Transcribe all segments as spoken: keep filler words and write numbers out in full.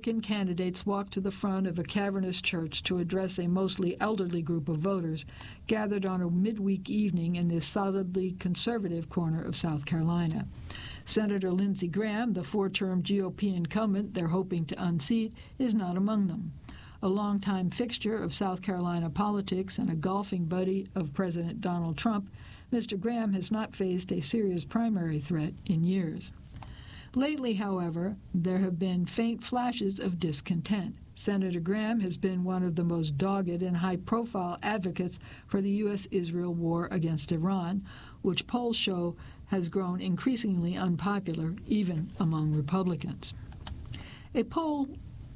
Republican candidates walked to the front of a cavernous church to address a mostly elderly group of voters gathered on a midweek evening in this solidly conservative corner of South Carolina. Senator Lindsey Graham, the four-term G O P incumbent they're hoping to unseat, is not among them. A longtime fixture of South Carolina politics and a golfing buddy of President Donald Trump, Mister Graham has not faced a serious primary threat in years. Lately, however, there have been faint flashes of discontent. Senator Graham has been one of the most dogged and high-profile advocates for the U S Israel war against Iran, which polls show has grown increasingly unpopular even among Republicans. A poll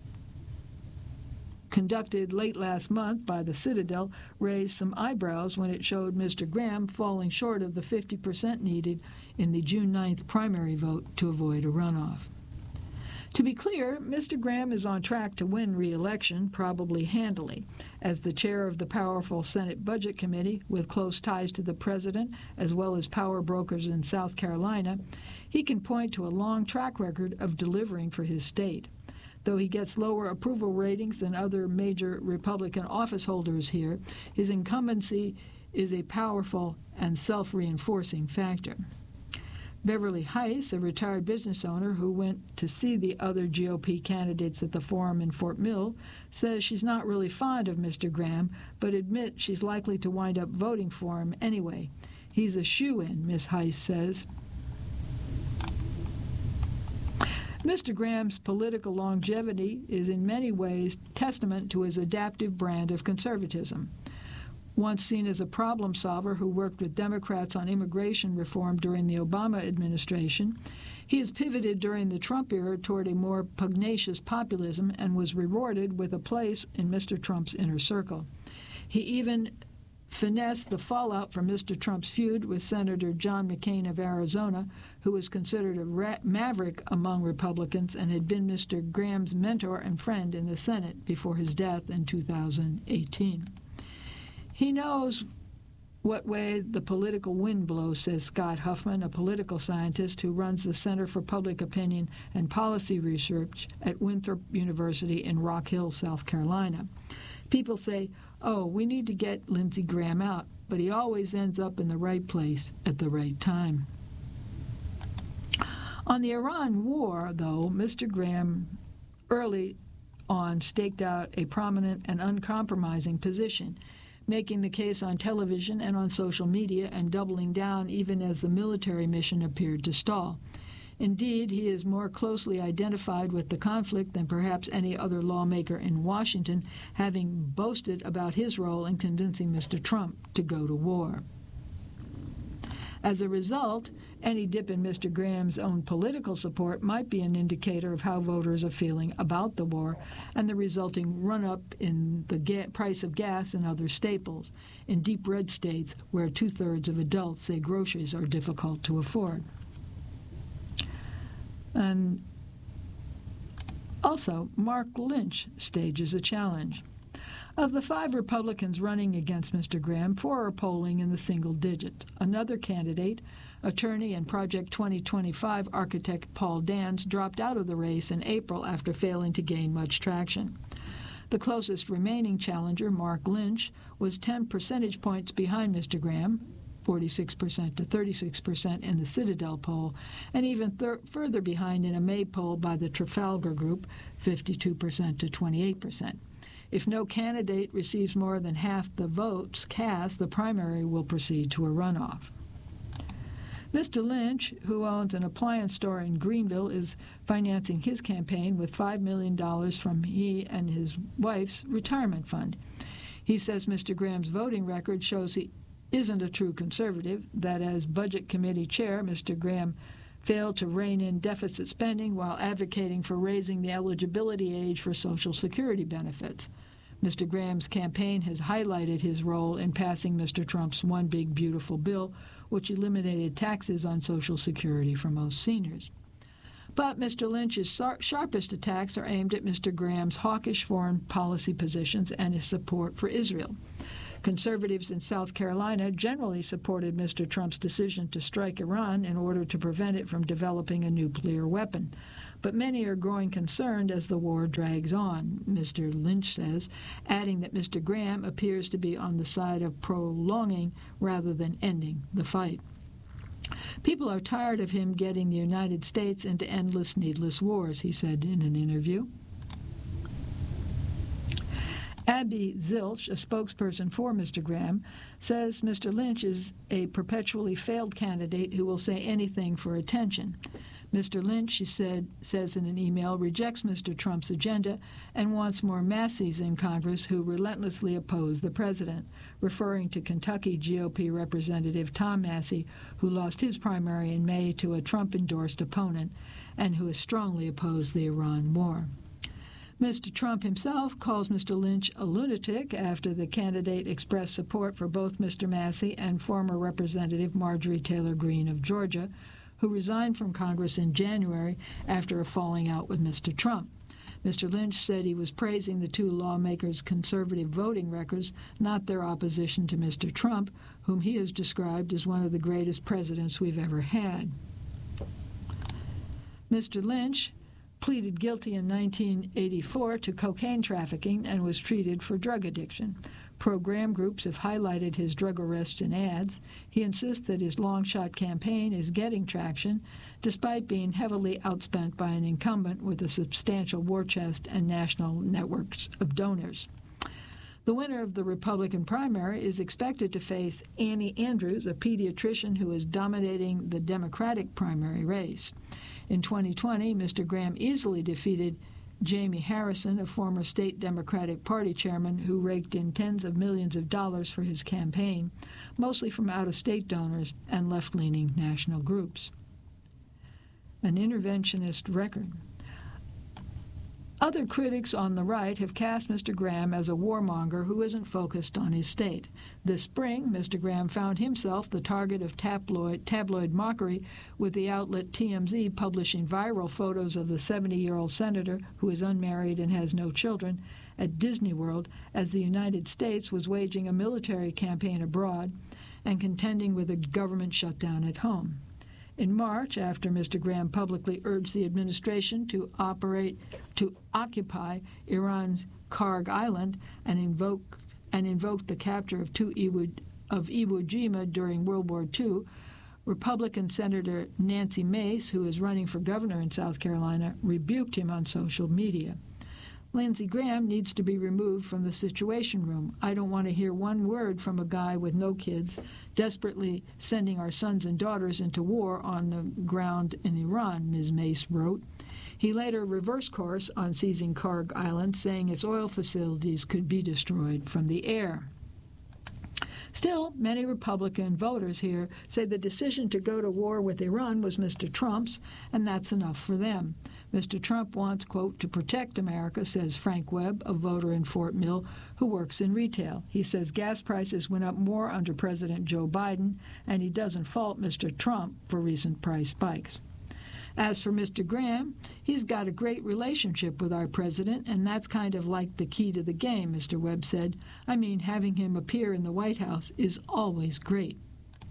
conducted late last month by the Citadel raised some eyebrows when it showed Mister Graham falling short of the fifty percent needed in the June ninth primary vote to avoid a runoff. To be clear, Mister Graham is on track to win re-election, probably handily. As the chair of the powerful Senate Budget Committee, with close ties to the president as well as power brokers in South Carolina, he can point to a long track record of delivering for his state. Though he gets lower approval ratings than other major Republican office holders here, his incumbency is a powerful and self-reinforcing factor. Beverly Heiss, a retired business owner who went to see the other G O P candidates at the forum in Fort Mill, says she's not really fond of Mister Graham, but admits she's likely to wind up voting for him anyway. He's a shoo-in, Miz Heiss says. Mister Graham's political longevity is in many ways testament to his adaptive brand of conservatism. Once seen as a problem solver who worked with Democrats on immigration reform during the Obama administration, he has pivoted during the Trump era toward a more pugnacious populism and was rewarded with a place in Mister Trump's inner circle. He even finessed the fallout from Mister Trump's feud with Senator John McCain of Arizona, who was considered a ra- maverick among Republicans and had been Mister Graham's mentor and friend in the Senate before his death in two thousand eighteen. He knows what way the political wind blows, says Scott Huffman, a political scientist who runs the Center for Public Opinion and Policy Research at Winthrop University in Rock Hill, South Carolina. People say, oh, we need to get Lindsey Graham out, but he always ends up in the right place at the right time. On the Iran war, though, Mister Graham early on staked out a prominent and uncompromising position, making the case on television and on social media and doubling down even as the military mission appeared to stall. Indeed, he is more closely identified with the conflict than perhaps any other lawmaker in Washington, having boasted about his role in convincing Mister Trump to go to war. As a result, any dip in Mister Graham's own political support might be an indicator of how voters are feeling about the war and the resulting run-up in the ga- price of gas and other staples in deep red states where two-thirds of adults say groceries are difficult to afford. And also, Mark Lynch stages a challenge. Of the five Republicans running against Mister Graham, four are polling in the single digits. Another candidate, attorney and Project twenty twenty-five architect Paul Dans, dropped out of the race in April after failing to gain much traction. The closest remaining challenger, Mark Lynch, was ten percentage points behind Mister Graham, forty-six percent to thirty-six percent in the Citadel poll, and even thir- further behind in a May poll by the Trafalgar Group, fifty-two percent to twenty-eight percent. If no candidate receives more than half the votes cast, the primary will proceed to a runoff. Mister Lynch, who owns an appliance store in Greenville, is financing his campaign with five million dollars from he and his wife's retirement fund. He says Mister Graham's voting record shows he isn't a true conservative, that as Budget Committee chair, Mister Graham failed to rein in deficit spending while advocating for raising the eligibility age for Social Security benefits. Mister Graham's campaign has highlighted his role in passing Mister Trump's One Big Beautiful Bill, which eliminated taxes on Social Security for most seniors. But Mister Lynch's sar- sharpest attacks are aimed at Mister Graham's hawkish foreign policy positions and his support for Israel. Conservatives in South Carolina generally supported Mister Trump's decision to strike Iran in order to prevent it from developing a nuclear weapon. but many are growing concerned as the war drags on, Mister Lynch says, adding that Mister Graham appears to be on the side of prolonging rather than ending the fight. People are tired of him getting the United States into endless, needless wars, he said in an interview. Abby Zilch, a spokesperson for Mister Graham, says Mister Lynch is a perpetually failed candidate who will say anything for attention. Mister Lynch, she said, says in an email, rejects Mister Trump's agenda and wants more Masseys in Congress who relentlessly oppose the president, referring to Kentucky G O P Representative Tom Massie, who lost his primary in May to a Trump-endorsed opponent and who has strongly opposed the Iran war. Mister Trump himself calls Mister Lynch a lunatic after the candidate expressed support for both Mister Massie and former Representative Marjorie Taylor Greene of Georgia, who resigned from Congress in January after a falling out with Mister Trump. Mister Lynch said he was praising the two lawmakers' conservative voting records, not their opposition to Mister Trump, whom he has described as one of the greatest presidents we've ever had. Mister Lynch pleaded guilty in nineteen eighty-four to cocaine trafficking and was treated for drug addiction. Pro-Graham groups have highlighted his drug arrests in ads. He insists that his long-shot campaign is getting traction, despite being heavily outspent by an incumbent with a substantial war chest and national networks of donors. The winner of the Republican primary is expected to face Annie Andrews, a pediatrician who is dominating the Democratic primary race. In twenty twenty, Mister Graham easily defeated Jamie Harrison, a former state Democratic Party chairman who raked in tens of millions of dollars for his campaign, mostly from out-of-state donors and left-leaning national groups. An interventionist record. Other critics on the right have cast Mister Graham as a warmonger who isn't focused on his state. This spring, Mister Graham found himself the target of tabloid, tabloid mockery, with the outlet T M Z publishing viral photos of the seventy-year-old senator, who is unmarried and has no children, at Disney World as the United States was waging a military campaign abroad and contending with a government shutdown at home. In March, after Mister Graham publicly urged the administration to operate to occupy Iran's Karg Island and invoke and invoked the capture of two Iwo, of Iwo Jima during World War Two, Republican Senator Nancy Mace, who is running for governor in South Carolina, rebuked him on social media. Lindsey Graham needs to be removed from the Situation Room. I don't want to hear one word from a guy with no kids, desperately sending our sons and daughters into war on the ground in Iran, Miz Mace wrote. He later reversed course on seizing Karg Island, saying its oil facilities could be destroyed from the air. Still, many Republican voters here say the decision to go to war with Iran was Mister Trump's, and that's enough for them. Mister Trump wants, quote, to protect America, says Frank Webb, a voter in Fort Mill who works in retail. He says gas prices went up more under President Joe Biden, and he doesn't fault Mister Trump for recent price spikes. As for Mister Graham, he's got a great relationship with our president, and that's kind of like the key to the game, Mister Webb said. I mean, having him appear in the White House is always great.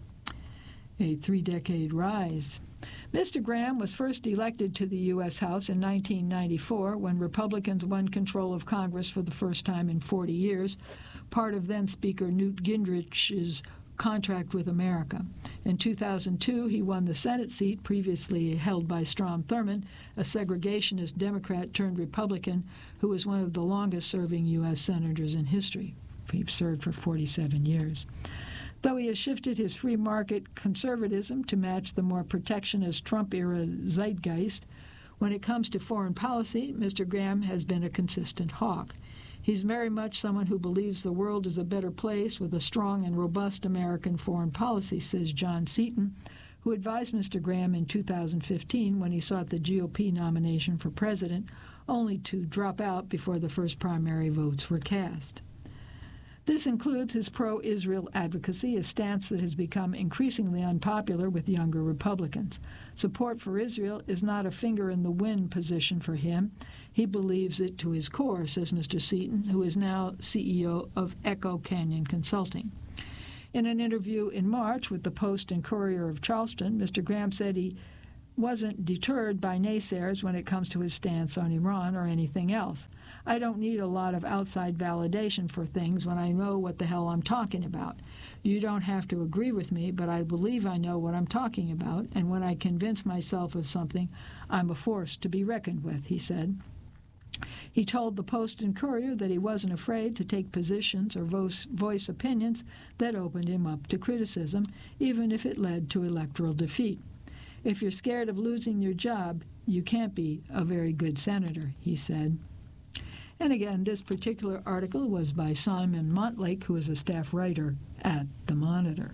A three-decade rise. Mister Graham was first elected to the U S House in nineteen ninety-four when Republicans won control of Congress for the first time in forty years, part of then-Speaker Newt Gingrich's contract with America. In two thousand two, he won the Senate seat previously held by Strom Thurmond, a segregationist Democrat turned Republican who was one of the longest-serving U S senators in history. He served for forty-seven years. Though he has shifted his free market conservatism to match the more protectionist Trump-era zeitgeist, when it comes to foreign policy, Mister Graham has been a consistent hawk. He's very much someone who believes the world is a better place with a strong and robust American foreign policy, says John Seaton, who advised Mister Graham in two thousand fifteen when he sought the G O P nomination for president, only to drop out before the first primary votes were cast. This includes his pro-Israel advocacy, a stance that has become increasingly unpopular with younger Republicans. Support for Israel is not a finger-in-the-wind position for him. He believes it to his core, says Mister Seaton, who is now C E O of Echo Canyon Consulting. In an interview in March with the Post and Courier of Charleston, Mister Graham said he wasn't deterred by naysayers when it comes to his stance on Iran or anything else. I don't need a lot of outside validation for things when I know what the hell I'm talking about. You don't have to agree with me, but I believe I know what I'm talking about, and when I convince myself of something, I'm a force to be reckoned with, he said. He told the Post and Courier that he wasn't afraid to take positions or voice, voice opinions that opened him up to criticism, even if it led to electoral defeat. If you're scared of losing your job, you can't be a very good senator, he said. And again, this particular article was by Simon Montlake, who is a staff writer at The Monitor.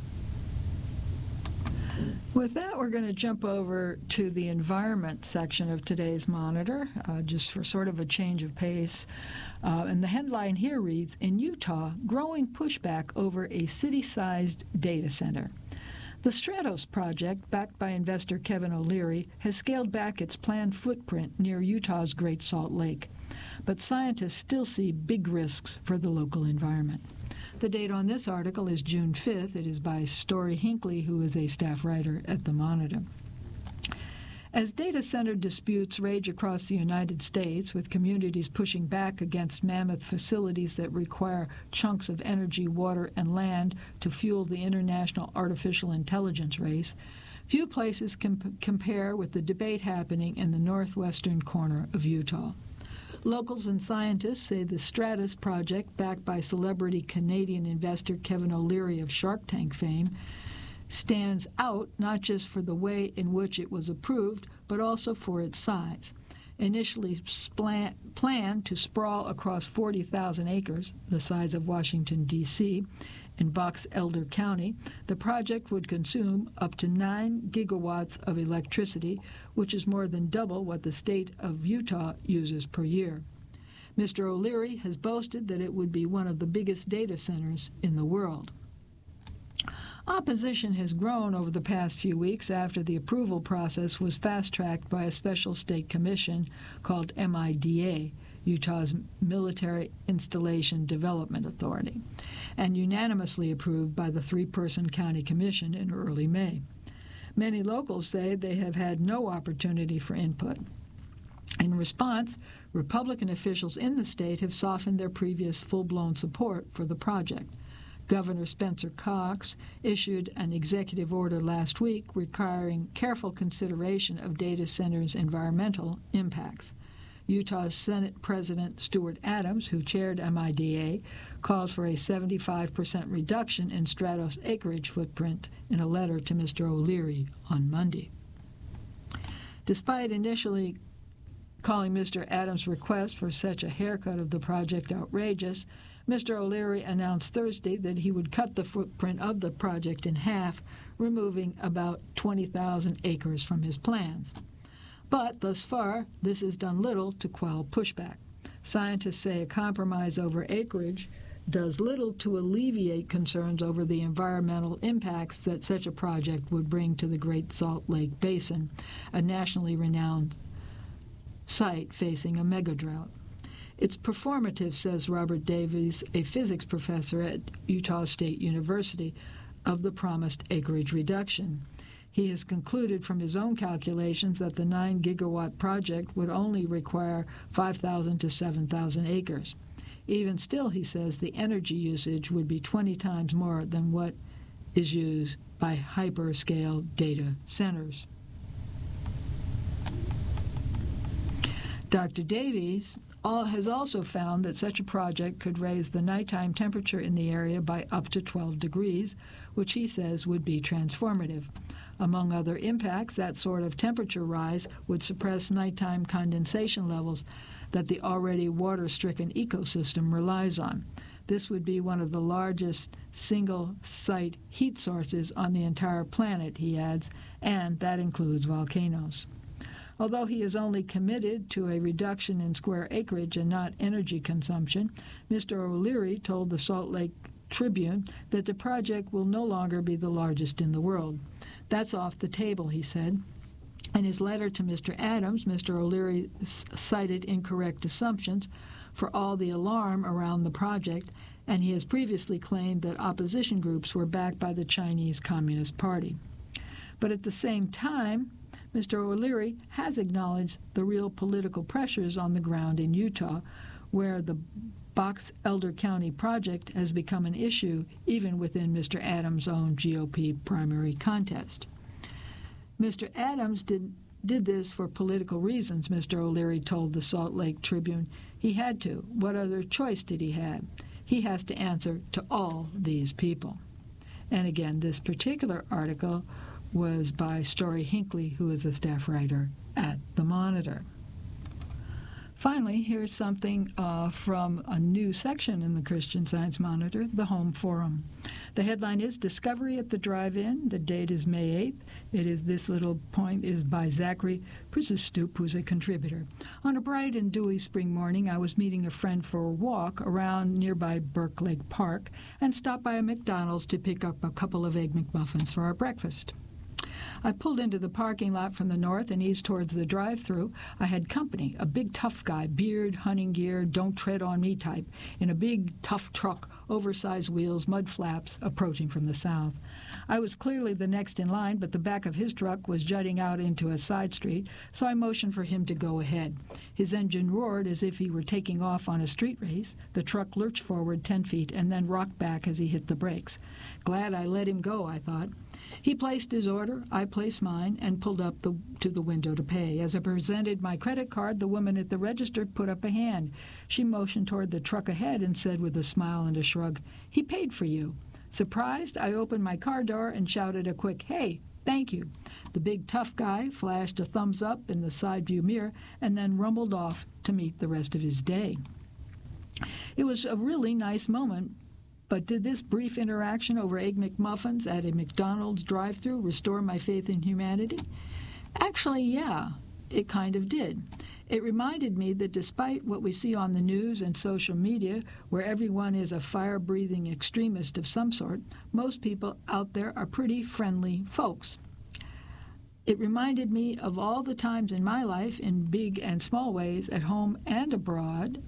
With that, we're going to jump over to the environment section of today's Monitor, uh, just for sort of a change of pace. Uh, and the headline here reads, "In Utah, growing pushback over a city-sized data center." The Stratos project, backed by investor Kevin O'Leary, has scaled back its planned footprint near Utah's Great Salt Lake. But scientists still see big risks for the local environment. The date on this article is June fifth. It is by Story Hinckley, who is a staff writer at The Monitor. As data center disputes rage across the United States, with communities pushing back against mammoth facilities that require chunks of energy, water, and land to fuel the international artificial intelligence race, few places can compare with the debate happening in the northwestern corner of Utah. Locals and scientists say the Stratos project, backed by celebrity Canadian investor Kevin O'Leary of Shark Tank fame, stands out not just for the way in which it was approved, but also for its size. Initially spla- planned to sprawl across forty thousand acres, the size of Washington, D C, in Box Elder County, the project would consume up to nine gigawatts of electricity, which is more than double what the state of Utah uses per year. Mister O'Leary has boasted that it would be one of the biggest data centers in the world. Opposition has grown over the past few weeks after the approval process was fast-tracked by a special state commission called M I D A, Utah's Military Installation Development Authority, and unanimously approved by the three-person county commission in early May. Many locals say they have had no opportunity for input. In response, Republican officials in the state have softened their previous full-blown support for the project. Governor Spencer Cox issued an executive order last week requiring careful consideration of data centers' environmental impacts. Utah's Senate President Stuart Adams, who chaired M I D A, called for a seventy-five percent reduction in Stratos acreage footprint in a letter to Mister O'Leary on Monday. Despite initially calling Mister Adams' request for such a haircut of the project outrageous, Mister O'Leary announced Thursday that he would cut the footprint of the project in half, removing about twenty thousand acres from his plans. But thus far, this has done little to quell pushback. Scientists say a compromise over acreage does little to alleviate concerns over the environmental impacts that such a project would bring to the Great Salt Lake Basin, a nationally renowned site facing a megadrought. It's performative, says Robert Davies, a physics professor at Utah State University, of the promised acreage reduction. He has concluded from his own calculations that the nine gigawatt project would only require five thousand to seven thousand acres. Even still, he says, the energy usage would be twenty times more than what is used by hyperscale data centers. Doctor Davies all, has also found that such a project could raise the nighttime temperature in the area by up to twelve degrees, which he says would be transformative. Among other impacts, that sort of temperature rise would suppress nighttime condensation levels that the already water-stricken ecosystem relies on. This would be one of the largest single-site heat sources on the entire planet, he adds, and that includes volcanoes. Although he is only committed to a reduction in square acreage and not energy consumption, Mister O'Leary told the Salt Lake Tribune that the project will no longer be the largest in the world. That's off the table, he said. In his letter to Mister Adams, Mister O'Leary cited incorrect assumptions for all the alarm around the project, and he has previously claimed that opposition groups were backed by the Chinese Communist Party. But at the same time, Mister O'Leary has acknowledged the real political pressures on the ground in Utah, where the Box Elder County project has become an issue even within Mister Adams' own G O P primary contest. Mister Adams did, did this for political reasons, Mister O'Leary told the Salt Lake Tribune. He had to. What other choice did he have? He has to answer to all these people. And again, this particular article was by Story Hinckley, who is a staff writer at The Monitor. Finally, here's something uh, from a new section in the Christian Science Monitor, the Home Forum. The headline is Discovery at the Drive-In. The date is May eighth. It is this little point is by Zachary Prisestoop, who's a contributor. On a bright and dewy spring morning, I was meeting a friend for a walk around nearby Burke Lake Park and stopped by a McDonald's to pick up a couple of Egg McMuffins for our breakfast. I pulled into the parking lot from the north and east towards the drive-thru. I had company, a big tough guy, beard, hunting gear, don't tread on me type, in a big tough truck, oversized wheels, mud flaps, approaching from the south. I was clearly the next in line, but the back of his truck was jutting out into a side street, so I motioned for him to go ahead. His engine roared as if he were taking off on a street race. The truck lurched forward ten feet and then rocked back as he hit the brakes. Glad I let him go, I thought. He placed his order, I placed mine, and pulled up the, to the window to pay. As I presented my credit card, the woman at the register put up a hand. She motioned toward the truck ahead and said with a smile and a shrug, "He paid for you." Surprised, I opened my car door and shouted a quick, "Hey, thank you." The big tough guy flashed a thumbs up in the side view mirror and then rumbled off to meet the rest of his day. It was a really nice moment. But did this brief interaction over Egg McMuffins at a McDonald's drive-thru restore my faith in humanity? Actually, yeah, it kind of did. It reminded me that despite what we see on the news and social media, where everyone is a fire-breathing extremist of some sort, most people out there are pretty friendly folks. It reminded me of all the times in my life, in big and small ways, at home and abroad,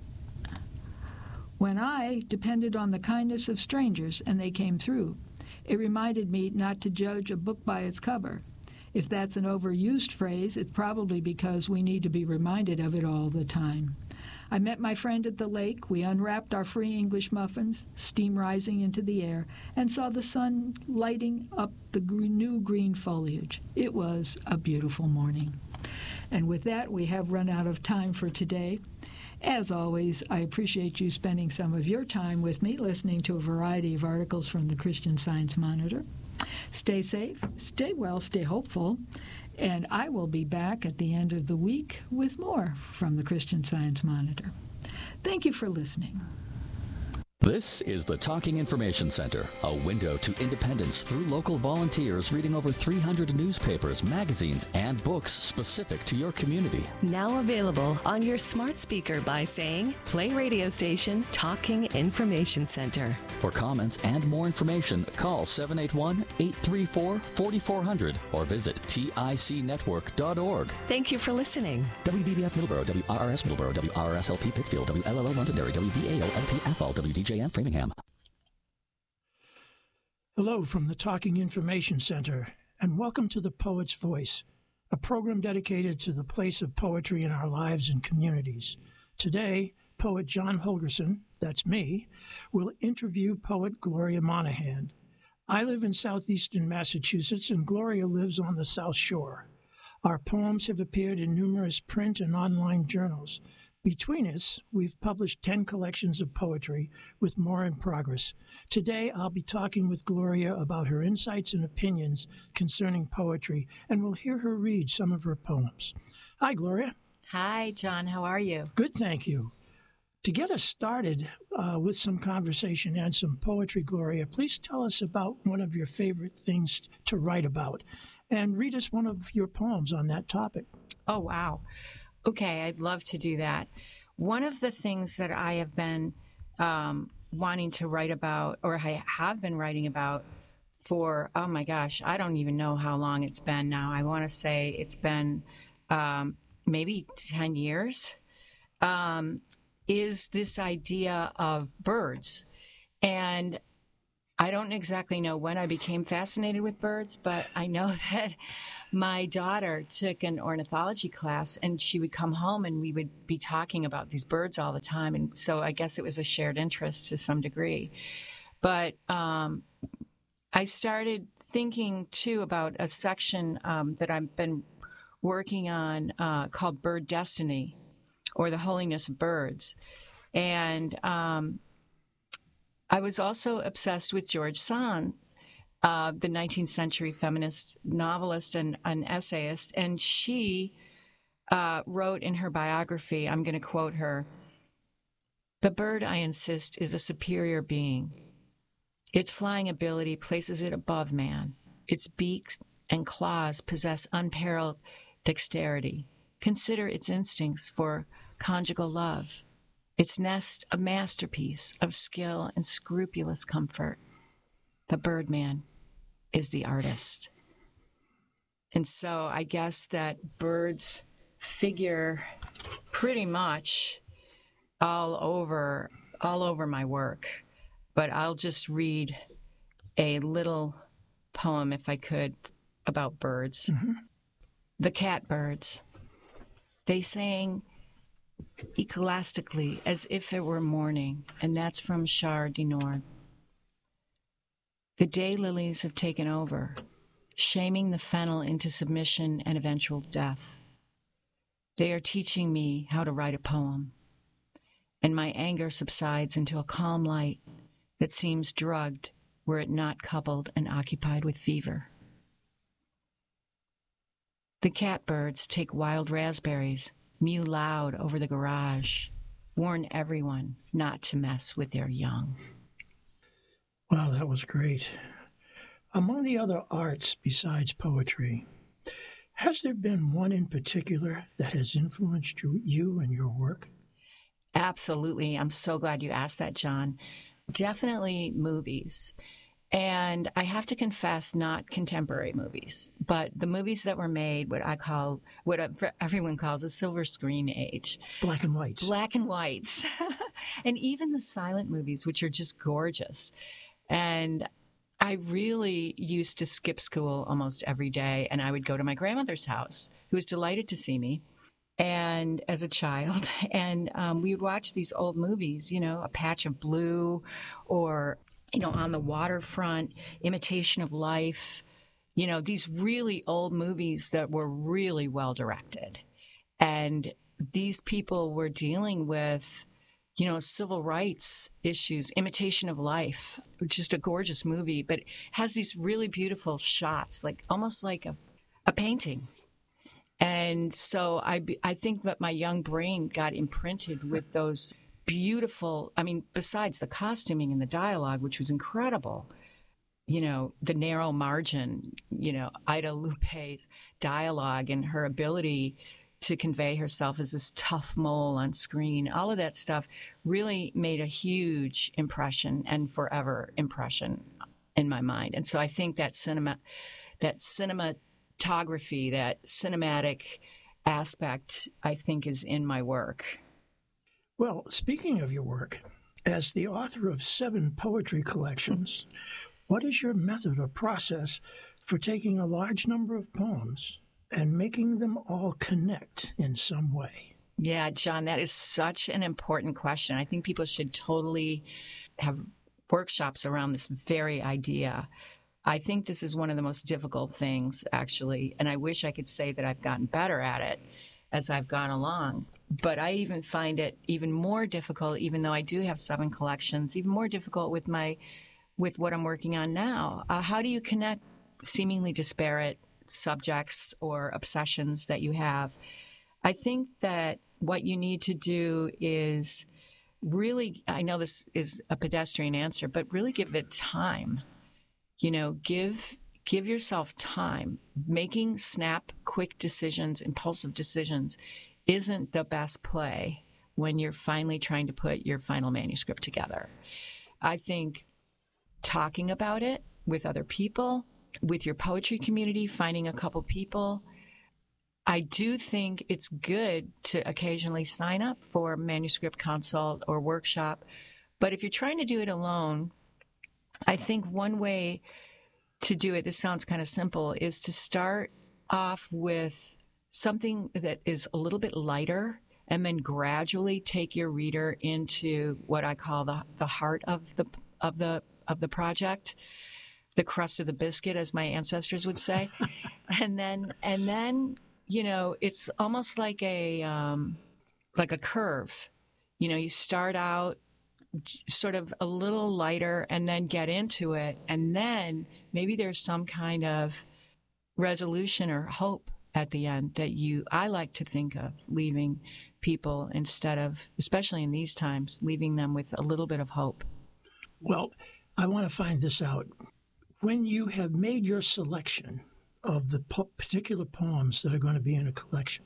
when I depended on the kindness of strangers and they came through. It reminded me not to judge a book by its cover. If that's an overused phrase, it's probably because we need to be reminded of it all the time. I met my friend at the lake. We unwrapped our free English muffins, steam rising into the air, and saw the sun lighting up the new green foliage. It was a beautiful morning. And with that, we have run out of time for today. As always, I appreciate you spending some of your time with me listening to a variety of articles from the Christian Science Monitor. Stay safe, stay well, stay hopeful, and I will be back at the end of the week with more from the Christian Science Monitor. Thank you for listening. This is the Talking Information Center, a window to independence through local volunteers reading over three hundred newspapers, magazines, and books specific to your community. Now available on your smart speaker by saying, play radio station Talking Information Center. For comments and more information, call seven eight one, eight three four, four four zero zero or visit tic network dot org. Thank you for listening. W V B F Middleborough, W R R S Middleborough, W R R S L P Pittsfield, W L L O Londonderry, W V A O L P F L, W D J M Framingham. Hello from the Talking Information Center, and welcome to The Poet's Voice, a program dedicated to the place of poetry in our lives and communities. Today, poet John Holgerson, that's me, will interview poet Gloria Monahan. I live in southeastern Massachusetts, and Gloria lives on the South Shore. Our poems have appeared in numerous print and online journals. Between us, we've published ten collections of poetry, with more in progress. Today, I'll be talking with Gloria about her insights and opinions concerning poetry, and we'll hear her read some of her poems. Hi, Gloria. Hi, John. How are you? Good, thank you. To get us started uh, with some conversation and some poetry, Gloria, please tell us about one of your favorite things to write about, and read us one of your poems on that topic. Oh, wow. Okay, I'd love to do that. One of the things that I have been um, wanting to write about, or I have been writing about for, oh my gosh, I don't even know how long it's been now. I want to say it's been um, maybe ten years, um, is this idea of birds. And I don't exactly know when I became fascinated with birds, but I know that my daughter took an ornithology class, and she would come home and we would be talking about these birds all the time. And so I guess it was a shared interest to some degree. But um, I started thinking, too, about a section um, that I've been working on uh, called Bird Destiny, or the Holiness of Birds. And um, I was also obsessed with George Sand, uh, the nineteenth century feminist novelist and an essayist. And she uh, wrote in her biography, I'm going to quote her, "The bird, I insist, is a superior being. Its flying ability places it above man. Its beaks and claws possess unparalleled dexterity. Consider its instincts for conjugal love. Its nest a masterpiece of skill and scrupulous comfort. The birdman is the artist." And so I guess that birds figure pretty much all over, all over my work. But I'll just read a little poem, if I could, about birds. Mm-hmm. The catbirds. They sang echolastically as if it were morning, and that's from Char du Nord. The daylilies have taken over, shaming the fennel into submission and eventual death. They are teaching me how to write a poem, and my anger subsides into a calm light that seems drugged were it not coupled and occupied with fever. The catbirds take wild raspberries, mew loud over the garage, warn everyone not to mess with their young. Wow, that was great. Among the other arts besides poetry, has there been one in particular that has influenced you, you and your work? Absolutely. I'm so glad you asked that, John. Definitely movies. And I have to confess, not contemporary movies, but the movies that were made, what I call, what everyone calls a silver screen age. Black and whites. Black and whites. And even the silent movies, which are just gorgeous. And I really used to skip school almost every day, and I would go to my grandmother's house, who was delighted to see me, and as a child, and um, we would watch these old movies, you know, A Patch of Blue, or, you know, On the Waterfront, Imitation of Life, you know, these really old movies that were really well directed. And these people were dealing with, you know, civil rights issues. Imitation of Life, just a gorgeous movie, but it has these really beautiful shots, like almost like a, a painting. And so I, I think that my young brain got imprinted with those beautiful, I mean, besides the costuming and the dialogue, which was incredible, you know, the narrow margin, you know, Ida Lupe's dialogue and her ability to convey herself as this tough mole on screen, all of that stuff really made a huge impression and forever impression in my mind. And so I think that cinema, that cinematography, that cinematic aspect, I think is in my work. Well, speaking of your work, as the author of seven poetry collections, what is your method or process for taking a large number of poems and making them all connect in some way? Yeah, John, that is such an important question. I think people should totally have workshops around this very idea. I think this is one of the most difficult things, actually, and I wish I could say that I've gotten better at it as I've gone along. But I even find it even more difficult, even though I do have seven collections, even more difficult with my, with what I'm working on now. Uh, how do you connect seemingly disparate subjects or obsessions that you have? I think that what you need to do is really, I know this is a pedestrian answer, but really give it time. You know, give give yourself time. Making snap, quick decisions, impulsive decisions isn't the best play when you're finally trying to put your final manuscript together. I think talking about it with other people, with your poetry community, finding a couple people. I do think it's good to occasionally sign up for manuscript consult or workshop, but if you're trying to do it alone, I think one way to do it, this sounds kind of simple, is to start off with something that is a little bit lighter and then gradually take your reader into what I call the the heart of the of the of the project, the crust of the biscuit, as my ancestors would say. and then and then you know, it's almost like a um, like a curve. You know, you start out sort of a little lighter and then get into it, and then maybe there's some kind of resolution or hope at the end that you I like to think of leaving people, instead of, especially in these times, leaving them with a little bit of hope. Well, I want to find this out. When you have made your selection of the po- particular poems that are going to be in a collection,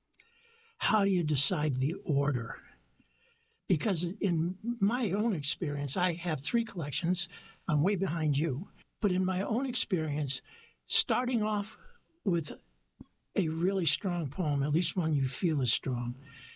how do you decide the order? Because in my own experience, I have three collections. I'm way behind you. But in my own experience, starting off with a really strong poem, at least one you feel is strong,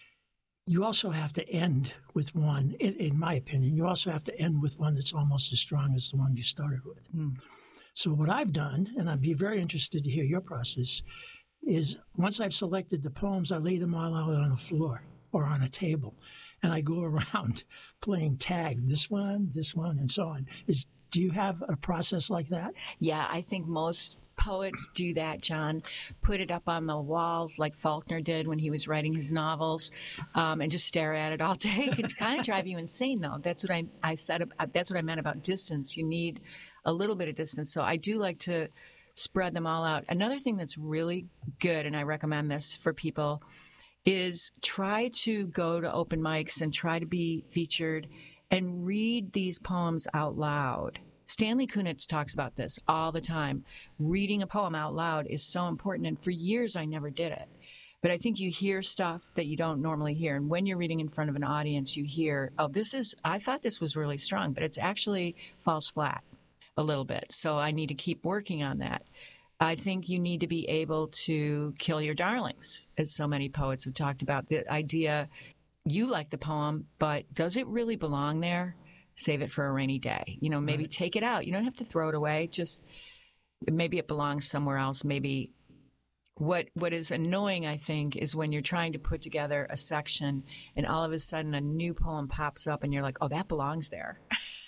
you also have to end with one, in, in my opinion, you also have to end with one that's almost as strong as the one you started with. Mm. So what I've done, and I'd be very interested to hear your process, is once I've selected the poems, I lay them all out on the floor or on a table, and I go around playing tag, this one, this one, and so on. Is do you have a process like that? Yeah, I think most poets do that, John. Put it up on the walls like Faulkner did when he was writing his novels, um, and just stare at it all day. It can kind of drive you insane, though. That's what I, I said. That's what I meant about distance. You need a little bit of distance. So I do like to spread them all out. Another thing that's really good, and I recommend this for people, is try to go to open mics and try to be featured and read these poems out loud. Stanley Kunitz talks about this all the time. Reading a poem out loud is so important, and for years I never did it. But I think you hear stuff that you don't normally hear, and when you're reading in front of an audience, you hear, oh, this is, I thought this was really strong, but it's actually falls flat a little bit, so I need to keep working on that. I think you need to be able to kill your darlings, as so many poets have talked about. The idea, you like the poem, but does it really belong there? Save it for a rainy day. You know, maybe right. Take it out. You don't have to throw it away. Just maybe it belongs somewhere else. Maybe what what is annoying, I think, is when you're trying to put together a section and all of a sudden a new poem pops up and you're like, oh, that belongs there.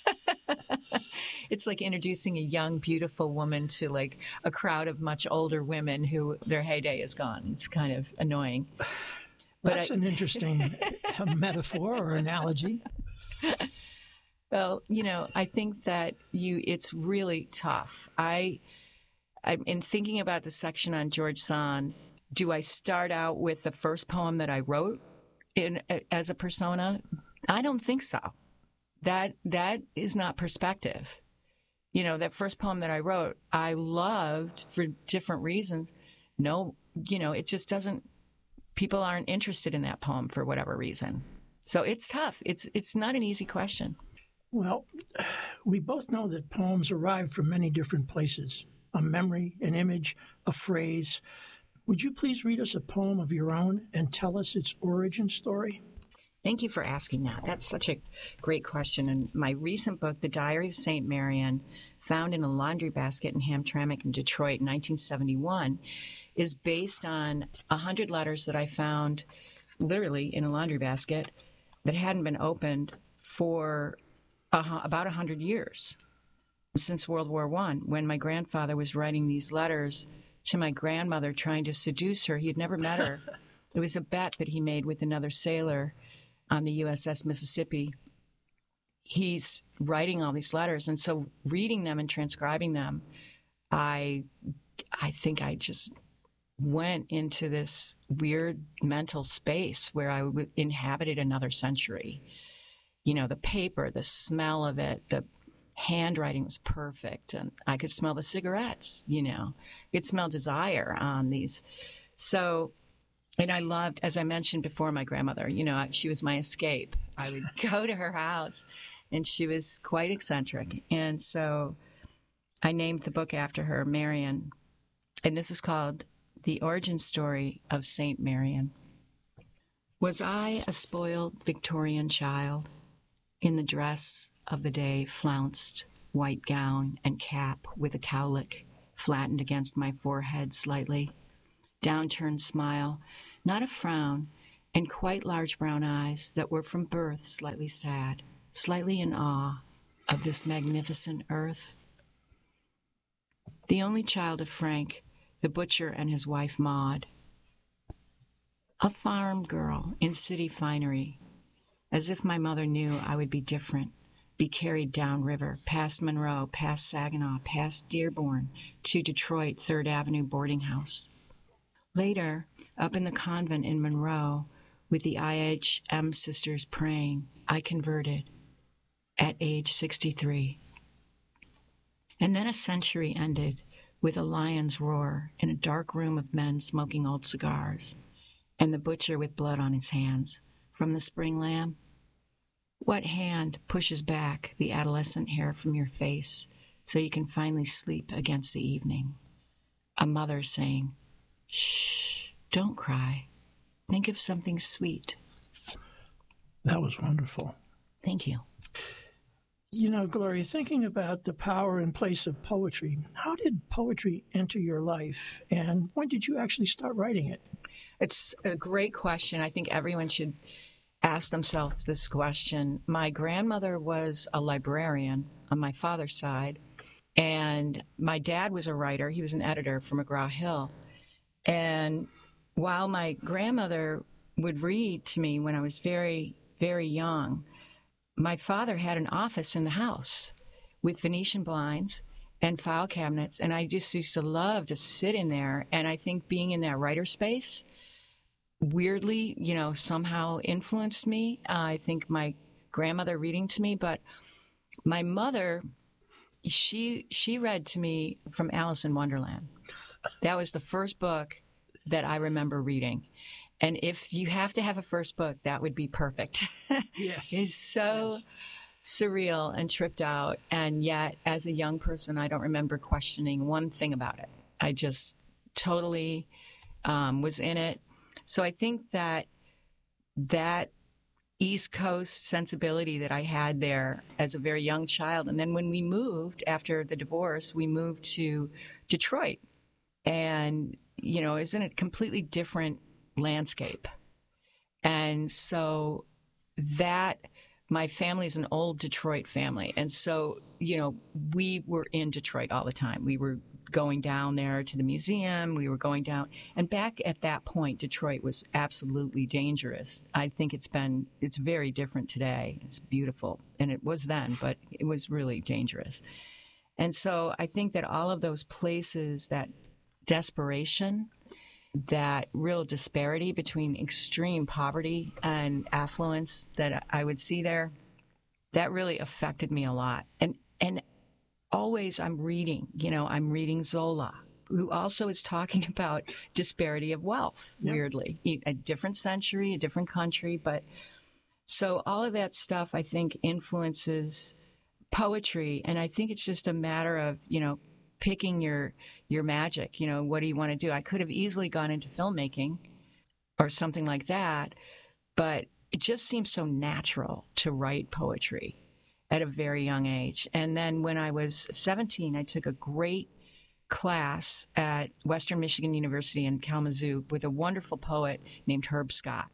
It's like introducing a young, beautiful woman to like a crowd of much older women who their heyday is gone. It's kind of annoying. But That's I, an interesting metaphor or analogy. Well, you know, I think that you it's really tough. I, I'm in thinking about the section on George Sand. Do I start out with the first poem that I wrote in as a persona? I don't think so. That that is not perspective. You know, that first poem that I wrote, I loved for different reasons. No, you know, it just doesn't. People aren't interested in that poem for whatever reason. So it's tough. It's it's not an easy question. Well, we both know that poems arrive from many different places. A memory, an image, a phrase. Would you please read us a poem of your own and tell us its origin story? Thank you for asking that. That's such a great question. In my recent book, The Diary of Saint Marian, found in a laundry basket in Hamtramck in Detroit in nineteen seventy-one, is based on one hundred letters that I found literally in a laundry basket that hadn't been opened for uh, about one hundred years, since World War One, when my grandfather was writing these letters to my grandmother trying to seduce her. He had never met her. It was a bet that he made with another sailor on the U S S Mississippi. He's writing all these letters, and so reading them and transcribing them, I, I think I just went into this weird mental space where I w- inhabited another century. You know, the paper, the smell of it, the handwriting was perfect, and I could smell the cigarettes, you know. I could smell desire on these. So, and I loved, as I mentioned before, my grandmother, you know, she was my escape. I would go to her house, and she was quite eccentric. And so I named the book after her, Marian. And this is called The Origin Story of Saint Marian. Was I a spoiled Victorian child, in the dress of the day flounced white gown and cap with a cowlick flattened against my forehead slightly. Downturned smile, not a frown, and quite large brown eyes that were from birth slightly sad, slightly in awe of this magnificent earth. The only child of Frank, the butcher, and his wife Maud. A farm girl in city finery, as if my mother knew I would be different, be carried downriver, past Monroe, past Saginaw, past Dearborn, to Detroit Third Avenue boarding house. Later, up in the convent in Monroe, with the I H M sisters praying, I converted at age sixty-three. And then a century ended with a lion's roar in a dark room of men smoking old cigars, and the butcher with blood on his hands from the spring lamb. What hand pushes back the adolescent hair from your face so you can finally sleep against the evening? A mother saying, "Shh, don't cry. Think of something sweet." That was wonderful. Thank you. You know, Gloria, thinking about the power and place of poetry, how did poetry enter your life, and when did you actually start writing it? It's a great question. I think everyone should ask themselves this question. My grandmother was a librarian on my father's side, and my dad was a writer. He was an editor for McGraw-Hill. And while my grandmother would read to me when I was very, very young, my father had an office in the house with Venetian blinds and file cabinets, and I just used to love to sit in there. And I think being in that writer space weirdly, you know, somehow influenced me. Uh, I think my grandmother reading to me, but my mother, she she read to me from Alice in Wonderland. That was the first book that I remember reading. And if you have to have a first book, that would be perfect. Yes. It's so yes. surreal and tripped out. And yet, as a young person, I don't remember questioning one thing about it. I just totally um, was in it. So I think that that East Coast sensibility that I had there as a very young child. And then when we moved, after the divorce, we moved to Detroit. And, you know, isn't it a completely different landscape? And so that, my family is an old Detroit family. And so, you know, we were in Detroit all the time. We were going down there to the museum. We were going down. And back at that point, Detroit was absolutely dangerous. I think it's been, it's very different today. It's beautiful. And it was then, but it was really dangerous. And so I think that all of those places, that desperation, that real disparity between extreme poverty and affluence that I would see there, that really affected me a lot. And and always I'm reading, you know, I'm reading Zola, who also is talking about disparity of wealth, yep. weirdly. A different century, a different country. But so all of that stuff, I think, influences poetry. And I think it's just a matter of, you know, picking your your magic. You know, what do you want to do? I could have easily gone into filmmaking or something like that, but it just seems so natural to write poetry at a very young age. And then when I was seventeen, I took a great class at Western Michigan University in Kalamazoo with a wonderful poet named Herb Scott.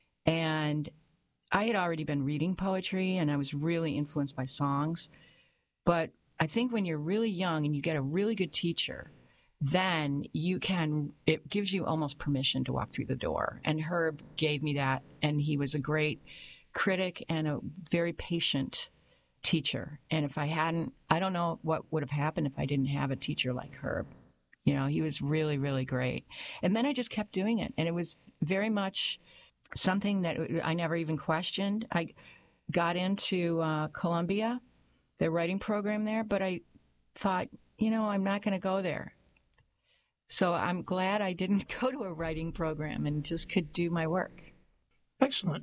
And I had already been reading poetry, and I was really influenced by songs. But I think when you're really young and you get a really good teacher, then you can, it gives you almost permission to walk through the door. And Herb gave me that, and he was a great critic and a very patient teacher. And if I hadn't, I don't know what would have happened if I didn't have a teacher like Herb. You know, he was really, really great. And then I just kept doing it. And it was very much something that I never even questioned. I got into uh, Columbia, the writing program there, but I thought, you know, I'm not going to go there. So I'm glad I didn't go to a writing program and just could do my work. Excellent.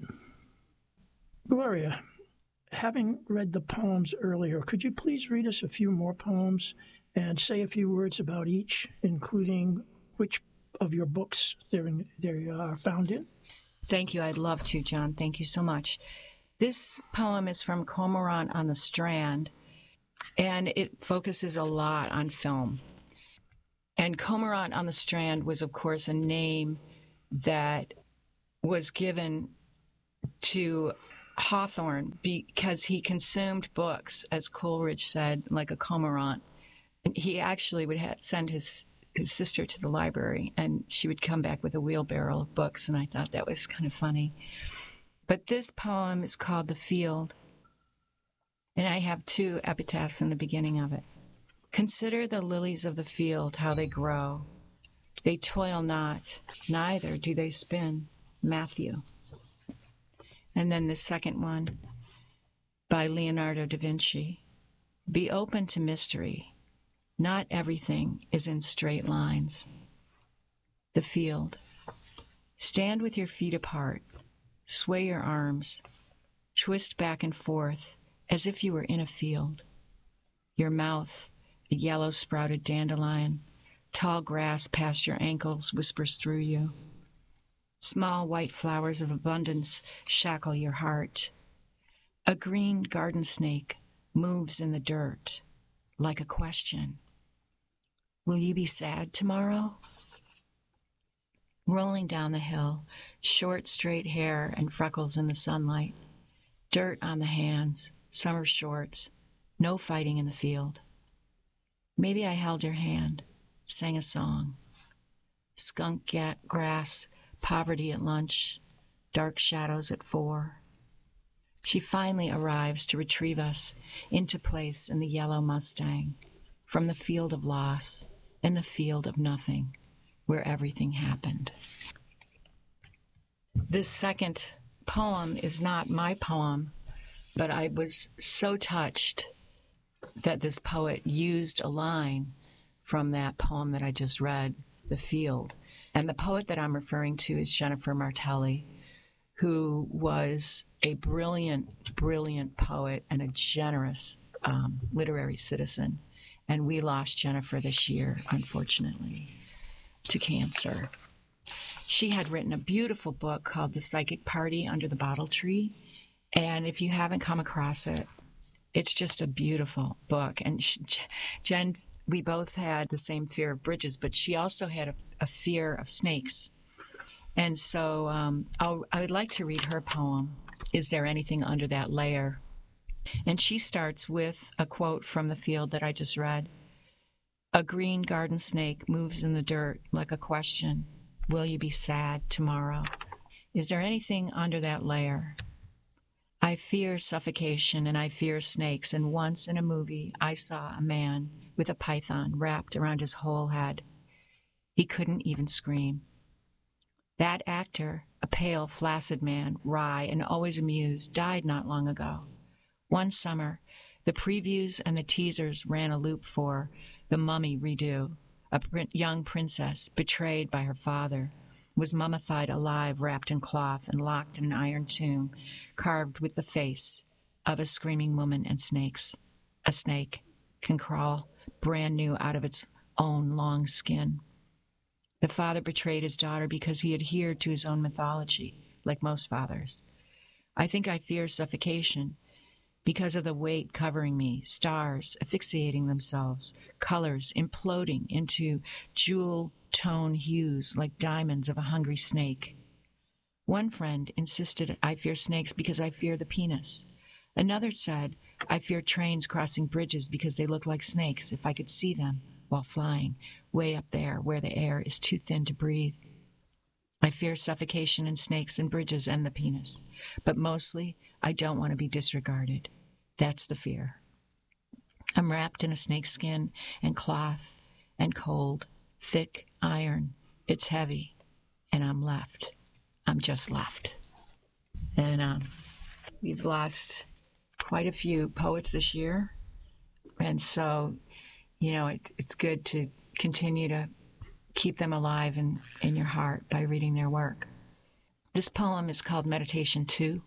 Gloria, having read the poems earlier, could you please read us a few more poems and say a few words about each, including which of your books they're in, they are found in? Thank you. I'd love to, John. Thank you so much. This poem is from Cormorant on the Strand, And it focuses a lot on film. And Cormorant on the Strand was, of course, a name that was given to Hawthorne because he consumed books, as Coleridge said, like a cormorant. And he actually would ha- send his, his sister to the library, and she would come back with a wheelbarrow of books, and I thought that was kind of funny. But this poem is called The Field, and I have two epitaphs in the beginning of it. Consider the lilies of the field, how they grow. They toil not, neither do they spin. Matthew. And then the second one by Leonardo da Vinci. Be open to mystery. Not everything is in straight lines. The Field. Stand with your feet apart. Sway your arms. Twist back and forth as if you were in a field. Your mouth, the yellow-sprouted dandelion, tall grass past your ankles whispers through you. Small white flowers of abundance shackle your heart. A green garden snake moves in the dirt like a question. Will you be sad tomorrow? Rolling down the hill, short, straight hair and freckles in the sunlight, dirt on the hands, summer shorts, no fighting in the field. Maybe I held your hand, sang a song. Skunk gat grass, poverty at lunch, dark shadows at four. She finally arrives to retrieve us into place in the yellow Mustang, from the field of loss and the field of nothing, where everything happened. This second poem is not my poem, but I was so touched that this poet used a line from that poem that I just read, The Field. And the poet that I'm referring to is Jennifer Martelli, who was a brilliant, brilliant poet and a generous um, literary citizen. And we lost Jennifer this year, unfortunately, to cancer. She had written a beautiful book called The Psychic Party Under the Bottle Tree. And if you haven't come across it, it's just a beautiful book. And she, Jen, we both had the same fear of bridges, but she also had a, a fear of snakes. And so um, I'll, I would like to read her poem, Is There Anything Under That Layer? And she starts with a quote from The Field that I just read. A green garden snake moves in the dirt like a question. Will you be sad tomorrow? Is there anything under that layer? I fear suffocation and I fear snakes, and once in a movie I saw a man with a python wrapped around his whole head. He couldn't even scream. That actor, a pale, flaccid man, wry and always amused, died not long ago. One summer, the previews and the teasers ran a loop for The Mummy Redo. A young princess, betrayed by her father, was mummified alive, wrapped in cloth and locked in an iron tomb, carved with the face of a screaming woman and snakes. A snake can crawl brand new out of its own long skin. The father betrayed his daughter because he adhered to his own mythology, like most fathers. I think I fear suffocation because of the weight covering me, stars asphyxiating themselves, colors imploding into jewel tone hues like diamonds of a hungry snake. One friend insisted I fear snakes because I fear the penis. Another said I fear trains crossing bridges because they look like snakes if I could see them while flying, way up there where the air is too thin to breathe. I fear suffocation and snakes and bridges and the penis, but mostly I don't want to be disregarded. That's the fear. I'm wrapped in a snakeskin and cloth and cold, thick iron. It's heavy, and I'm left. I'm just left. And um, we've lost quite a few poets this year, and so, you know, it, it's good to continue to keep them alive in, in your heart by reading their work. This poem is called Meditation two.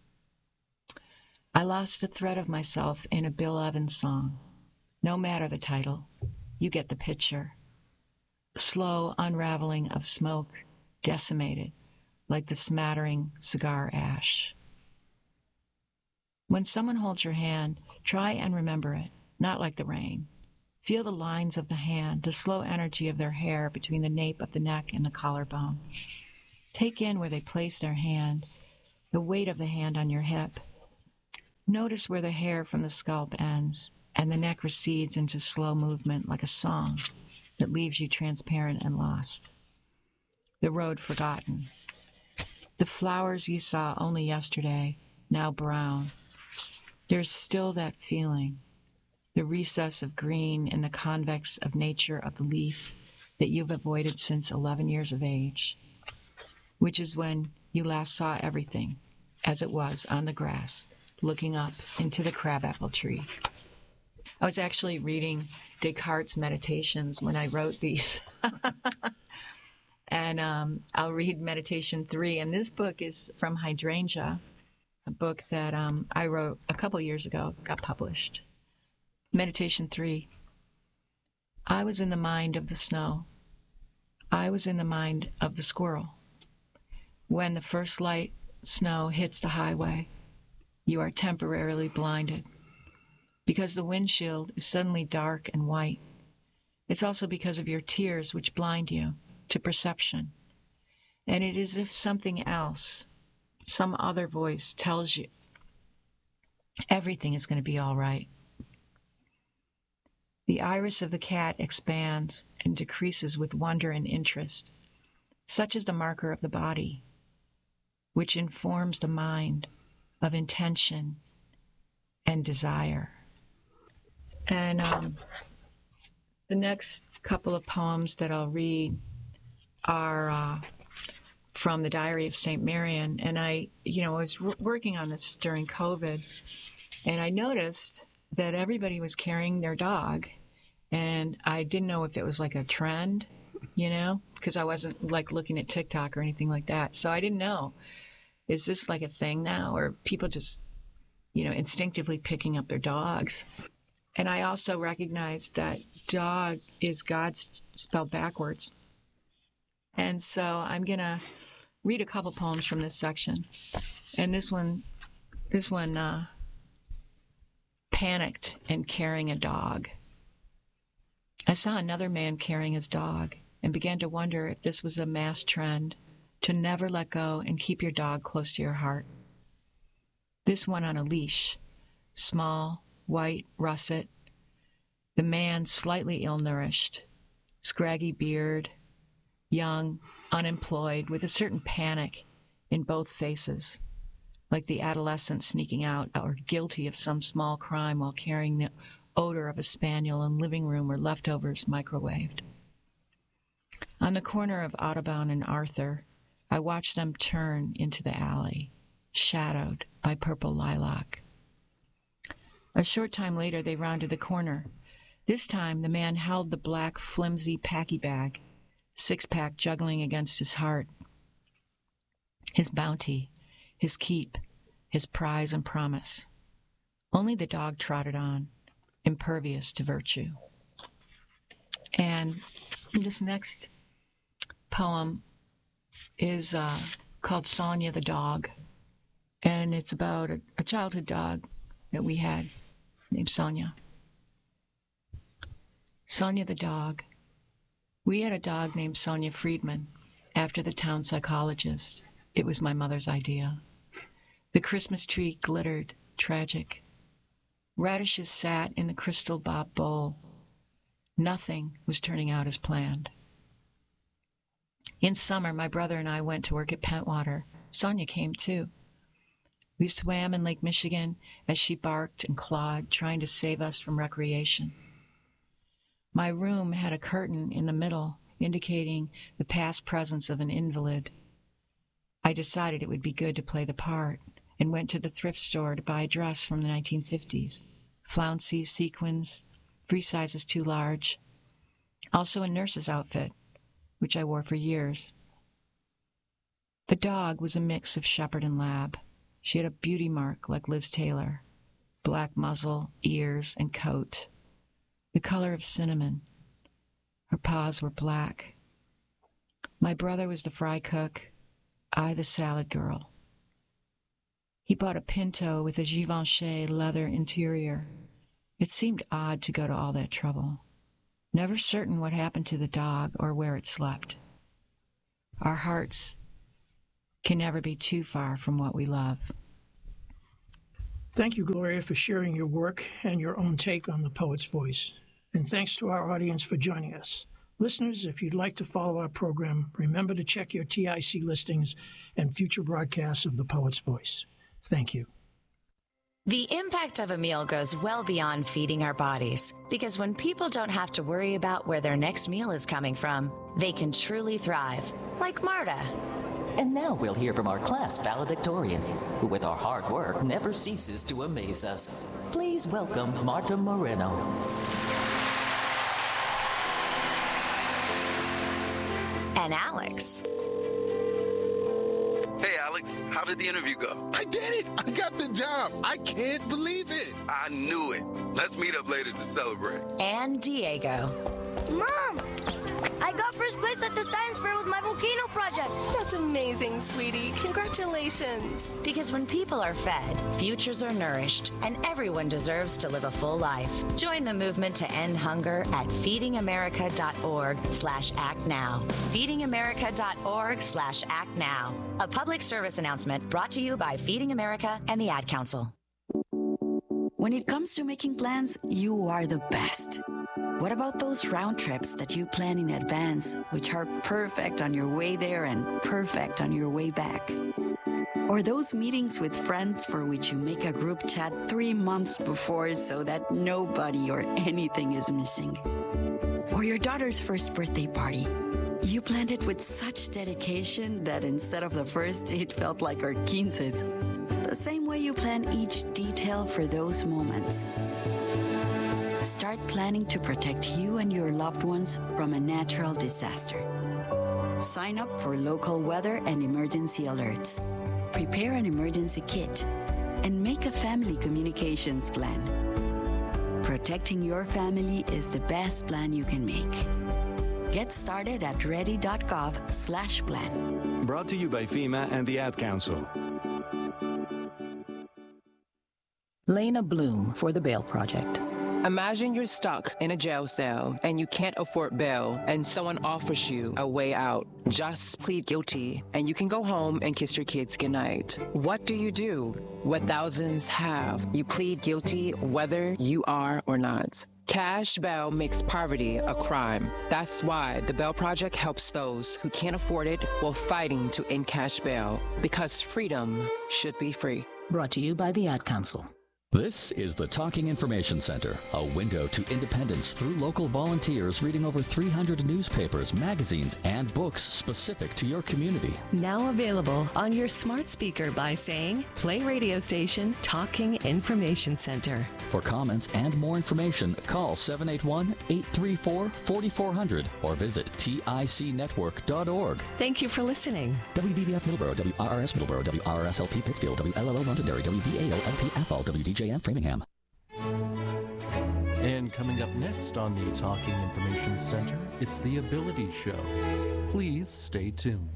I lost a thread of myself in a Bill Evans song. No matter the title, you get the picture. Slow unraveling of smoke, decimated, like the smattering cigar ash. When someone holds your hand, try and remember it. not like the rain. Feel the lines of the hand, the slow energy of their hair between the nape of the neck and the collarbone. Take in where they place their hand, the weight of the hand on your hip. Notice where the hair from the scalp ends and the neck recedes into slow movement like a song that leaves you transparent and lost. The road forgotten. The flowers you saw only yesterday, now brown. There's still that feeling, the recess of green in the convex of nature of the leaf that you've avoided since eleven years of age, which is when you last saw everything as it was on the grass, looking up into the crabapple tree. I was actually reading Descartes' Meditations when I wrote these. And um, I'll read Meditation three. And this book is from Hydrangea, a book that um, I wrote a couple years ago, got published. Meditation three. I was in the mind of the snow. I was in the mind of the squirrel. When the first light snow hits the highway, you are temporarily blinded because the windshield is suddenly dark and white. It's also because of your tears which blind you to perception. And it is as if something else, some other voice tells you everything is going to be all right. The iris of the cat expands and decreases with wonder and interest. Such is the marker of the body, which informs the mind of intention and desire. And um, the next couple of poems that I'll read are uh, from the Diary of Saint Marian. And I, you know, I was w- working on this during COVID, and I noticed that everybody was carrying their dog, and I didn't know if it was like a trend, you know, because I wasn't like looking at TikTok or anything like that. So I didn't know, is this like a thing now, or people just, you know, instinctively picking up their dogs? And I also recognized that dog is God spelled backwards. And so I'm going to read a couple poems from this section. And this one, this one, uh, panicked and carrying a dog. I saw another man carrying his dog and began to wonder if this was a mass trend to never let go and keep your dog close to your heart. This one on a leash, small, white, russet. The man slightly ill-nourished, scraggy beard, young, unemployed, with a certain panic in both faces, like the adolescent sneaking out or guilty of some small crime while carrying the odor of a spaniel in living room or leftovers microwaved. On the corner of Audubon and Arthur, I watched them turn into the alley, shadowed by purple lilac. A short time later, they rounded the corner. This time, the man held the black, flimsy packy bag, six-pack juggling against his heart. His bounty, his keep, his prize and promise. Only the dog trotted on, impervious to virtue. And this next poem is uh, called Sonia the Dog. And it's about a, a childhood dog that we had named Sonia. Sonia the dog. We had a dog named Sonia Friedman, after the town psychologist. It was my mother's idea. The Christmas tree glittered, tragic. Radishes sat in the crystal bob bowl. Nothing was turning out as planned. In summer, my brother and I went to work at Pentwater. Sonia came too. We swam in Lake Michigan as she barked and clawed, trying to save us from recreation. My room had a curtain in the middle, indicating the past presence of an invalid. I decided it would be good to play the part, and went to the thrift store to buy a dress from the nineteen fifties. Flouncy, sequins, three sizes too large. Also a nurse's outfit, which I wore for years. The dog was a mix of shepherd and lab. She had a beauty mark like Liz Taylor, black muzzle, ears, and coat, the color of cinnamon. Her paws were black. My brother was the fry cook, I the salad girl. He bought a Pinto with a Givenchy leather interior. It seemed odd to go to all that trouble, never certain what happened to the dog or where it slept. Our hearts can never be too far from what we love. Thank you, Gloria, for sharing your work and your own take on the Poet's Voice. And thanks to our audience for joining us. Listeners, if you'd like to follow our program, remember to check your T I C listings and future broadcasts of the Poet's Voice. Thank you. The impact of a meal goes well beyond feeding our bodies, because when people don't have to worry about where their next meal is coming from, they can truly thrive, like Marta. And now we'll hear from our class valedictorian, who with our hard work never ceases to amaze us. Please welcome Marta Moreno. And Alex. Hey, Alex, how did the interview go? I did it! I got the job! I can't believe it! I knew it. Let's meet up later to celebrate. And Diego. Mom! I got first place at the science fair with my volcano project. That's amazing, sweetie. Congratulations. Because when people are fed, futures are nourished, and everyone deserves to live a full life. Join the movement to end hunger at feedingamerica.org slash act now. feedingamerica.org slash act now. A public service announcement brought to you by Feeding America and the Ad Council. When it comes to making plans, you are the best. What about those round trips that you plan in advance, which are perfect on your way there and perfect on your way back? Or those meetings with friends for which you make a group chat three months before so that nobody or anything is missing? Or your daughter's first birthday party. You planned it with such dedication that instead of the first, it felt like our quinces. The same way you plan each detail for those moments. Start planning to protect you and your loved ones from a natural disaster. Sign up for local weather and emergency alerts. Prepare an emergency kit and make a family communications plan. Protecting your family is the best plan you can make. Get started at ready.gov slash plan. Brought to you by FEMA and the Ad Council. Lena Bloom for the Bail Project. Imagine you're stuck in a jail cell and you can't afford bail and someone offers you a way out. Just plead guilty and you can go home and kiss your kids goodnight. What do you do? What thousands have. You plead guilty whether you are or not. Cash bail makes poverty a crime. That's why the Bail Project helps those who can't afford it while fighting to end cash bail. Because freedom should be free. Brought to you by the Ad Council. This is the Talking Information Center, a window to independence through local volunteers reading over three hundred newspapers, magazines, and books specific to your community. Now available on your smart speaker by saying, play radio station Talking Information Center. For comments and more information, call seven eight one, eight three four, four four zero zero or visit tic network dot org. Thank you for listening. W V B F Middleborough, W R R S Middleborough, W R R S L P Pittsfield, W L L O Londonderry, W V A O L P Athol, W D J M Framingham. And coming up next on the Talking Information Center, it's the Ability Show. Please stay tuned.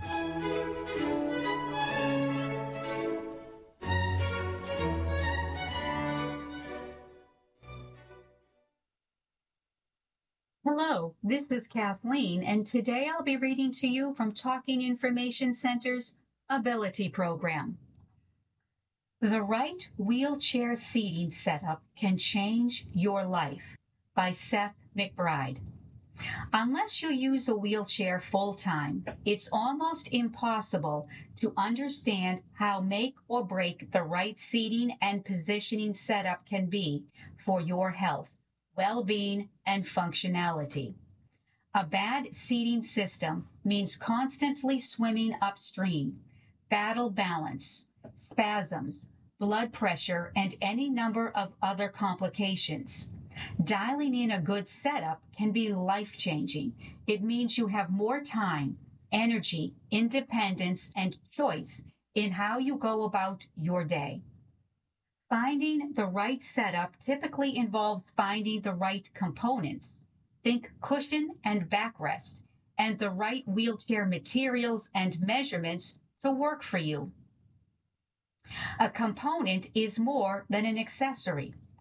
Hello, this is Kathleen, and today I'll be reading to you from Talking Information Center's Ability Program. The Right Wheelchair Seating Setup Can Change Your Life by Seth McBride. Unless you use a wheelchair full-time, it's almost impossible to understand how make or break the right seating and positioning setup can be for your health, well-being, and functionality. A bad seating system means constantly swimming upstream, battle balance, spasms, blood pressure, and any number of other complications. Dialing in a good setup can be life-changing. It means you have more time, energy, independence, and choice in how you go about your day. Finding the right setup typically involves finding the right components. Think cushion and backrest, and the right wheelchair materials and measurements to work for you. A component is more than an accessory.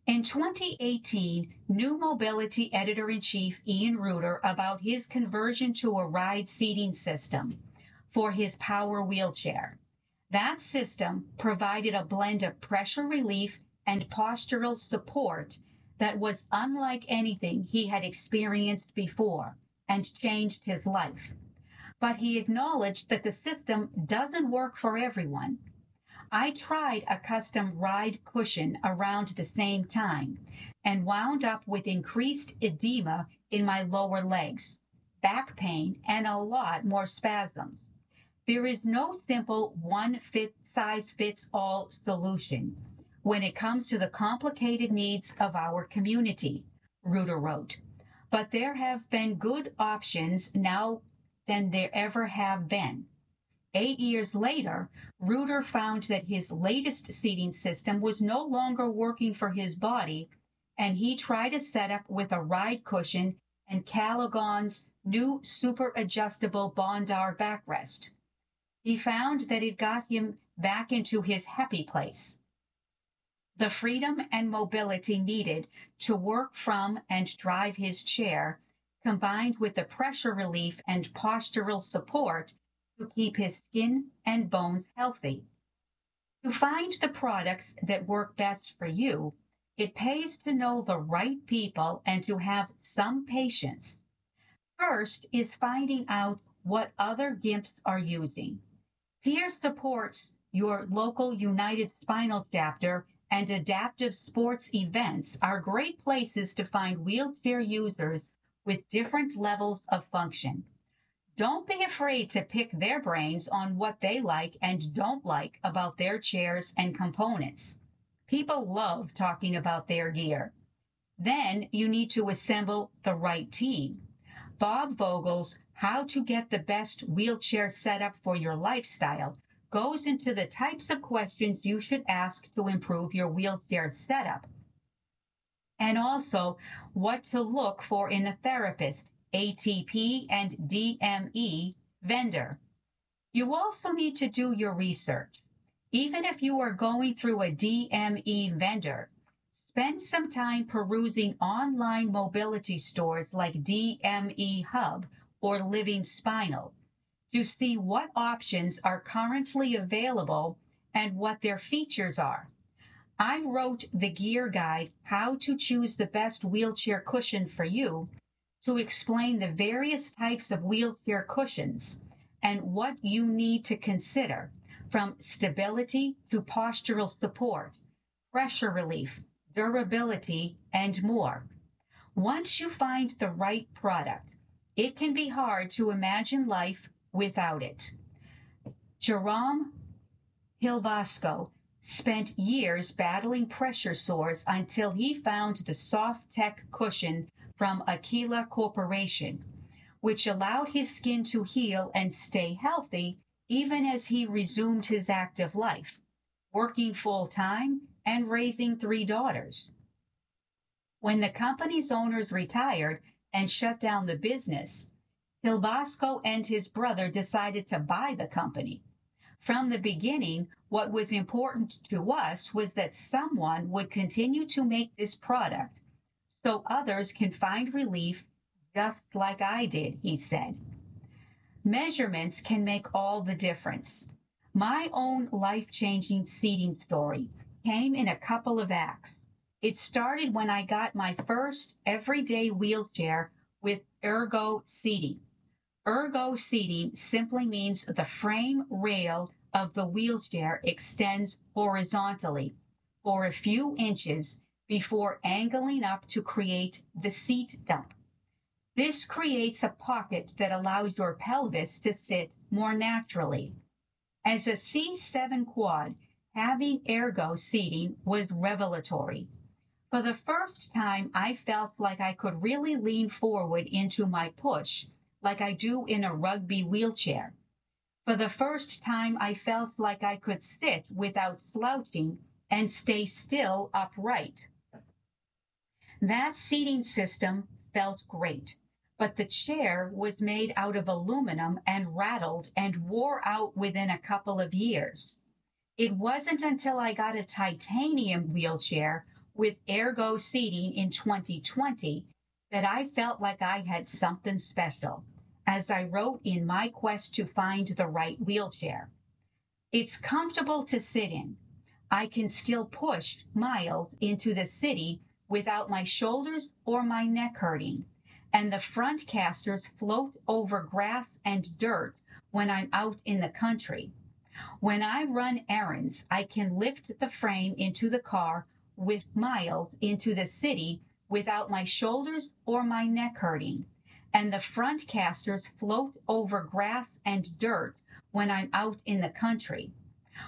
In twenty eighteen, New Mobility Editor-in-Chief Ian Reuter about his conversion to a ride seating system for his power wheelchair. That system provided a blend of pressure relief and postural support that was unlike anything he had experienced before and changed his life. But he acknowledged that the system doesn't work for everyone. I tried a custom ride cushion around the same time and wound up with increased edema in my lower legs, back pain, and a lot more spasms. There is no simple one-size-fits-all solution when it comes to the complicated needs of our community, Reuter wrote. But there have been good options now than there ever have been. Eight years later, Reuter found that his latest seating system was no longer working for his body, and he tried a setup with a ride cushion and Callaghan's new super adjustable Bondar backrest. He found that it got him back into his happy place. The freedom and mobility needed to work from and drive his chair, combined with the pressure relief and postural support to keep his skin and bones healthy. To find the products that work best for you, it pays to know the right people and to have some patience. First is finding out what other GIMPs are using. Peer supports your local United Spinal chapter and adaptive sports events are great places to find wheelchair users with different levels of function. Don't be afraid to pick their brains on what they like and don't like about their chairs and components. People love talking about their gear. Then you need to assemble the right team. Bob Vogel's How to Get the Best Wheelchair Setup for Your Lifestyle goes into the types of questions you should ask to improve your wheelchair setup, and also what to look for in a therapist, A T P and D M E vendor. You also need to do your research. Even if you are going through a D M E vendor, spend some time perusing online mobility stores like D M E Hub or Living Spinal to see what options are currently available and what their features are. I wrote the gear guide, How to Choose the Best Wheelchair Cushion for You, to explain the various types of wheelchair cushions and what you need to consider, from stability to postural support, pressure relief, durability, and more. Once you find the right product, it can be hard to imagine life without it. Jerome Hilbasco spent years battling pressure sores until he found the Soft Tech cushion from Aquila Corporation, which allowed his skin to heal and stay healthy even as he resumed his active life, working full-time and raising three daughters. When the company's owners retired and shut down the business, Hilbasco and his brother decided to buy the company. From the beginning, what was important to us was that someone would continue to make this product so others can find relief just like I did, he said. Measurements can make all the difference. My own life-changing seating story came in a couple of acts. It started when I got my first everyday wheelchair with ergo seating. Ergo seating simply means the frame rail of the wheelchair extends horizontally for a few inches before angling up to create the seat dump. This creates a pocket that allows your pelvis to sit more naturally. As a C seven quad, having ergo seating was revelatory. For the first time, I felt like I could really lean forward into my push, like I do in a rugby wheelchair. For the first time, I felt like I could sit without slouching and stay still upright. That seating system felt great, but the chair was made out of aluminum and rattled and wore out within a couple of years. It wasn't until I got a titanium wheelchair with Ergo seating in twenty twenty that I felt like I had something special, as I wrote in my quest to find the right wheelchair. It's comfortable to sit in. I can still push miles into the city without my shoulders or my neck hurting, and the front casters float over grass and dirt when I'm out in the country. When I run errands, I can lift the frame into the car with miles into the city without my shoulders or my neck hurting, and the front casters float over grass and dirt when I'm out in the country.